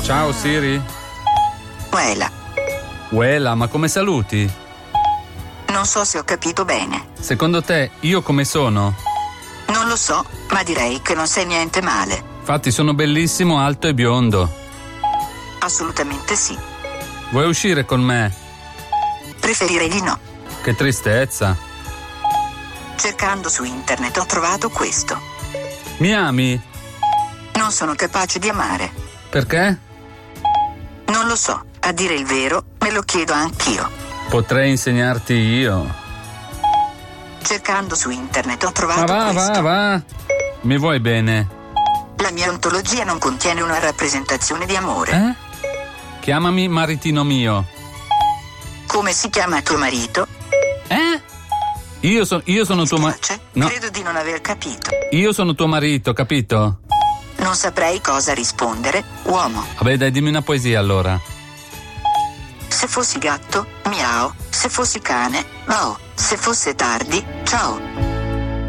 Ciao Siri. Uela, ma come saluti? Non so se ho capito bene. Secondo te io come sono? Non lo so, ma direi che non sei niente male. Infatti sono bellissimo, alto e biondo. Assolutamente sì. Vuoi uscire con me? Preferirei di no. Che tristezza. Cercando su internet ho trovato questo. Mi ami? Non sono capace di amare. Perché? Non lo so, a dire il vero, me lo chiedo anch'io. Potrei insegnarti io. Cercando su internet ho trovato Ma questo. va. Mi vuoi bene? La mia ontologia non contiene una rappresentazione di amore. Chiamami maritino mio. Come si chiama tuo marito? Io sono tuo marito. No, Credo di non aver capito. io sono tuo marito, capito? Non saprei cosa rispondere, uomo. Vabbè, dai, dimmi una poesia allora. Se fossi gatto, miau. Se fossi cane, wow. Se fosse tardi, ciao.